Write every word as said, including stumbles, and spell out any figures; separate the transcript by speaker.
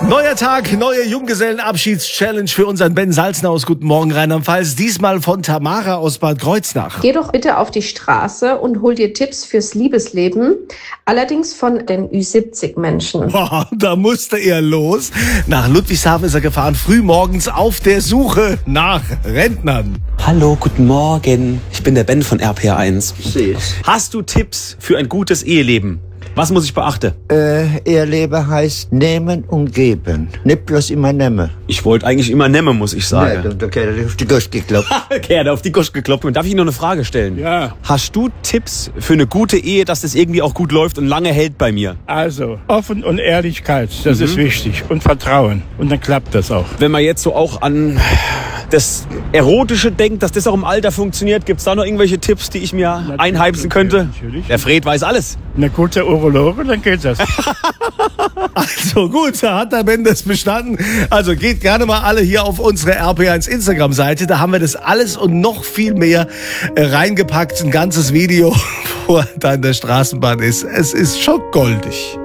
Speaker 1: Neuer Tag, neue Junggesellenabschieds-Challenge für unseren Ben Salzner aus Guten Morgen Rheinland-Pfalz. Diesmal von Tamara aus Bad Kreuznach.
Speaker 2: Geh doch bitte auf die Straße und hol dir Tipps fürs Liebesleben. Allerdings von den Ü siebzig Menschen.
Speaker 1: Boah, da musste er los. Nach Ludwigshafen ist er gefahren, früh morgens auf der Suche nach Rentnern.
Speaker 3: Hallo, guten Morgen. Ich bin der Ben von R P R eins.
Speaker 4: Süß.
Speaker 3: Hast du Tipps für ein gutes Eheleben? Was muss ich beachten?
Speaker 4: Äh, Eheleben heißt nehmen und geben. Nicht bloß immer nehmen.
Speaker 3: Ich wollte eigentlich immer nehmen, muss ich sagen.
Speaker 4: Nee, da hat er auf die Gosch geklopft.
Speaker 3: Okay, er hat auf die Gosch geklopft. Und darf ich noch eine Frage stellen?
Speaker 5: Ja,
Speaker 3: Hast du Tipps für eine gute Ehe, dass das irgendwie auch gut läuft und lange hält bei mir?
Speaker 5: also offen und Ehrlichkeit, das ist wichtig. Und Vertrauen. Und dann klappt das auch.
Speaker 3: Wenn man jetzt so auch an das Erotische denkt, dass das auch im Alter funktioniert, gibt es da noch irgendwelche Tipps, die ich mir einheimsen könnte?
Speaker 5: Natürlich.
Speaker 3: Der Fred weiß alles.
Speaker 5: Eine gute Urologe, dann geht das.
Speaker 1: Also gut, da hat der Ben das bestanden. Also geht gerne mal alle hier auf unsere R P eins Instagram-Seite. Da haben wir das alles und noch viel mehr äh, reingepackt. Ein ganzes Video, wo er da in der Straßenbahn ist. Es ist schon goldig.